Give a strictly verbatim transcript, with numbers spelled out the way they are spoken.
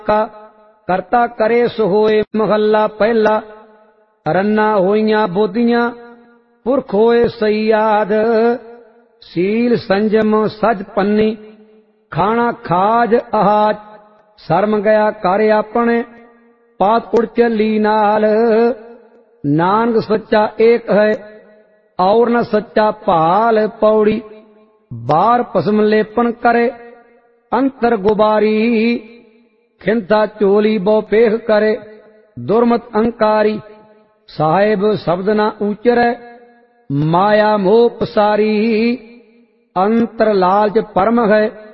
का करता करे सो होए महला पहला। रन्ना होइयां बोधियां पुरख होए सयाद। सील संजम सज पन्नी खाना खाज आहाज। शर्म गया कर अपने पात उड़ चली नाल। नानक सच्चा एक है और न सच्चा भाल पौड़ी। बार भस्म लेपन करे अंतर गुबारी। खिंता चोली बहु पेख करे दुर्मत अंकारी। साहेब शब्द न ऊचरै माया मोह पसारी। अंतर लालच परम है